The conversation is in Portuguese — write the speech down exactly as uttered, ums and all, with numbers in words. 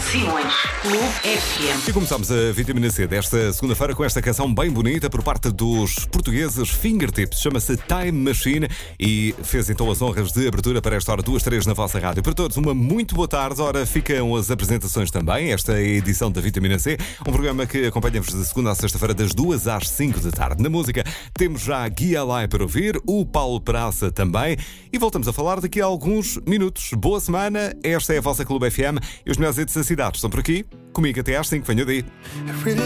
Simões, Clube F M. E começamos a Vitamina C desta segunda-feira com esta canção bem bonita por parte dos portugueses Fingertips. Chama-se Time Machine e fez então as honras de abertura para esta hora, duas, três na vossa rádio. Para todos, uma muito boa tarde. Ora, ficam as apresentações também. Esta é a edição da Vitamina C, um programa que acompanha-vos de segunda a sexta-feira, das duas às cinco da tarde. Na música, temos já a Guia Lai para ouvir, o Paulo Praça também. E voltamos a falar daqui a alguns minutos. Boa semana, esta é a vossa Clube F M e os melhores hits da cidade estão por aqui. Comigo até às cinco, venho daí.